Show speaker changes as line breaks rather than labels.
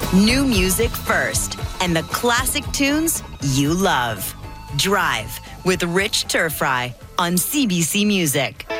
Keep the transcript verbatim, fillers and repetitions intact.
New music first, and the classic tunes you love. Drive with Rich Turfry on C B C Music.